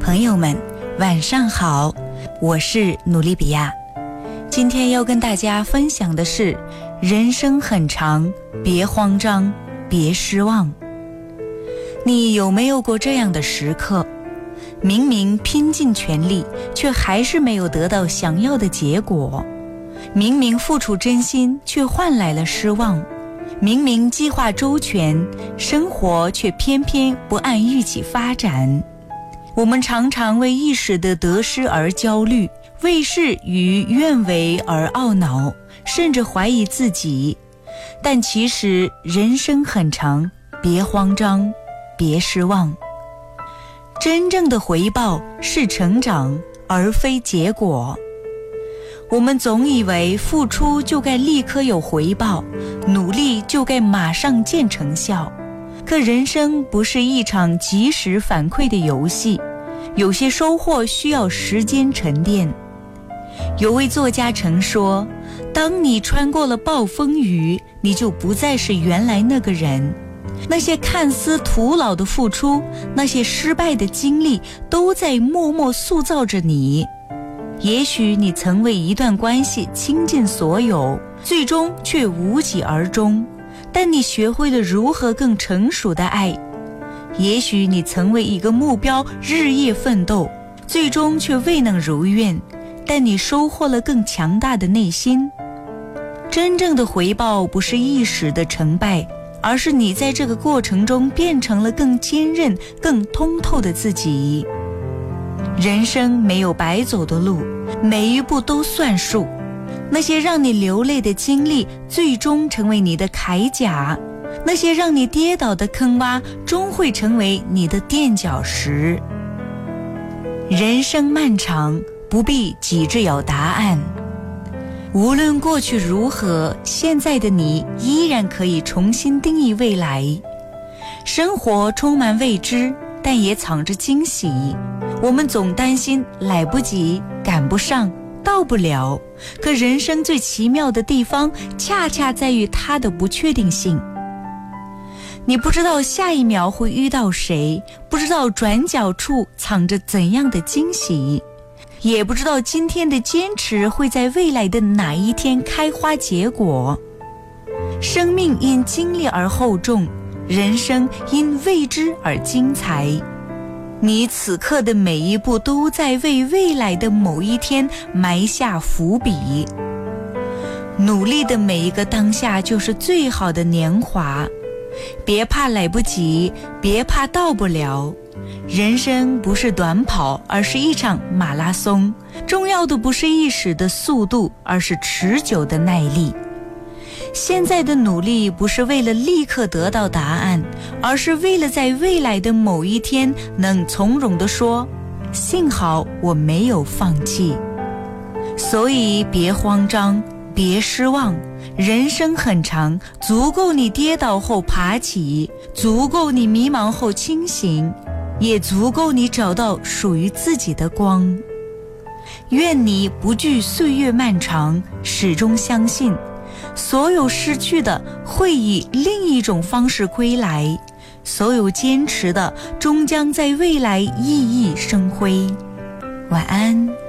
朋友们，晚上好，我是努利比亚。今天要跟大家分享的是，人生很长，别慌张，别失望。你有没有过这样的时刻？明明拼尽全力，却还是没有得到想要的结果；明明付出真心，却换来了失望；明明计划周全，生活却偏偏不按预期发展。我们常常为一时的得失而焦虑，为事与愿违而懊恼，甚至怀疑自己。但其实人生很长，别慌张，别失望。真正的回报是成长，而非结果。我们总以为付出就该立刻有回报，努力就该马上见成效。可人生不是一场及时反馈的游戏，有些收获需要时间沉淀。有位作家曾说，当你穿过了暴风雨，你就不再是原来那个人。那些看似徒劳的付出，那些失败的经历，都在默默塑造着你。也许你曾为一段关系倾尽所有，最终却无疾而终，但你学会了如何更成熟的爱。也许你曾为一个目标日夜奋斗，最终却未能如愿，但你收获了更强大的内心。真正的回报不是一时的成败，而是你在这个过程中变成了更坚韧、更通透的自己。人生没有白走的路，每一步都算数。那些让你流泪的经历，最终成为你的铠甲；那些让你跌倒的坑洼，终会成为你的垫脚石。人生漫长，不必急着有答案。无论过去如何，现在的你依然可以重新定义未来。生活充满未知，但也藏着惊喜。我们总担心来不及，赶不上，到不了。可人生最奇妙的地方，恰恰在于它的不确定性。你不知道下一秒会遇到谁，不知道转角处藏着怎样的惊喜，也不知道今天的坚持会在未来的哪一天开花结果。生命因经历而厚重，人生因未知而精彩。你此刻的每一步都在为未来的某一天埋下伏笔。努力的每一个当下就是最好的年华。别怕来不及，别怕到不了。人生不是短跑，而是一场马拉松。重要的不是一时的速度，而是持久的耐力。现在的努力不是为了立刻得到答案，而是为了在未来的某一天能从容地说，幸好我没有放弃。所以别慌张，别失望。人生很长，足够你跌倒后爬起，足够你迷茫后清醒，也足够你找到属于自己的光。愿你不惧岁月漫长，始终相信所有失去的会以另一种方式归来，所有坚持的终将在未来熠熠生辉。晚安。